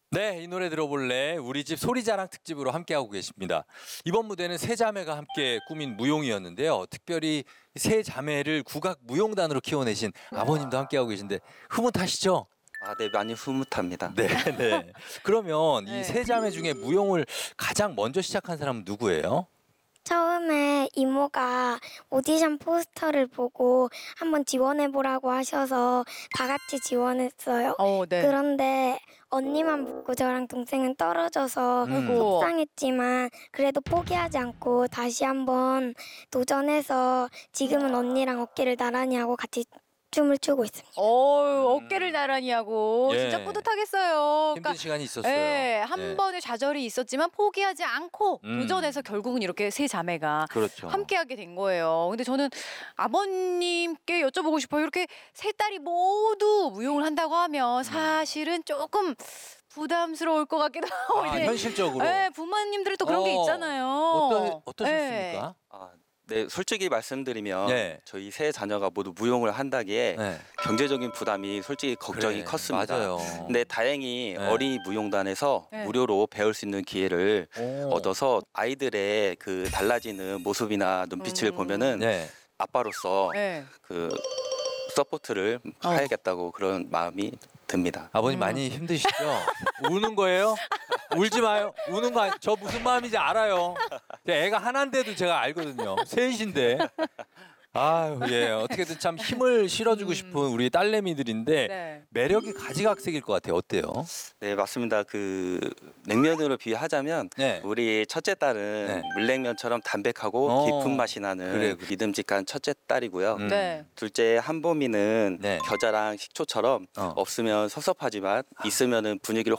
네, 이 노래 들어볼래? 우리 집 소리자랑 특집으로 함께하고 계십니다. 이번 무대는 세 자매가 함께 꾸민 무용이었는데요. 특별히 세 자매를 국악 무용단으로 키워내신 아버님도 함께하고 계신데 흐뭇하시죠? 아, 네, 많이 흐뭇합니다. 네, 네. 그러면 이 네. 세 자매 중에 무용을 가장 먼저 시작한 사람은 누구예요? 처음에 이모가 오디션 포스터를 보고 한번 지원해보라고 하셔서 다 같이 지원했어요. 네. 그런데 언니만 붙고 저랑 동생은 떨어져서 아이고. 속상했지만 그래도 포기하지 않고 다시 한번 도전해서 지금은 언니랑 어깨를 나란히 하고 같이 춤을 추고 있습니다. 어깨를 나란히 하고 예. 진짜 뿌듯하겠어요. 힘든 시간이 있었어요. 예, 한 예. 번의 좌절이 있었지만 포기하지 않고 음. 도전해서 결국은 이렇게 세 자매가 그렇죠. 함께하게 된 거예요. 근데 저는 아버님께 여쭤보고 싶어요. 이렇게 세 딸이 모두 무용을 한다고 하면 사실은 조금 부담스러울 것 같기도 하고. 아, 이제 현실적으로. 네, 부모님들은 또 그런 게 있잖아요. 어떠셨습니까? 아, 네, 솔직히 말씀드리면 네. 저희 세 자녀가 모두 무용을 한다기에 네. 경제적인 부담이 솔직히 걱정이 그래, 컸습니다. 맞아요. 근데 다행히 네. 어린이 무용단에서 네. 무료로 배울 수 있는 기회를 오. 얻어서 아이들의 그 달라지는 모습이나 눈빛을 보면은 네. 아빠로서 네. 그 서포트를 해야겠다고 그런 마음이 듭니다. 아버님 많이 힘드시죠? 우는 거예요? 울지 마요. 우는 거 저 무슨 마음인지 알아요. 애가 하나인데도 제가 알거든요. 셋인데. 아유, 예. 어떻게든 참 힘을 실어주고 싶은 우리 딸내미들인데 네. 매력이 가지각색일 것 같아요. 어때요? 네, 맞습니다. 그 냉면으로 비유하자면 네. 우리 첫째 딸은 네. 물냉면처럼 담백하고 어. 깊은 맛이 나는 그래, 그래. 믿음직한 첫째 딸이고요. 네. 둘째 한보미는 네. 겨자랑 식초처럼 어. 없으면 섭섭하지만 있으면은 분위기를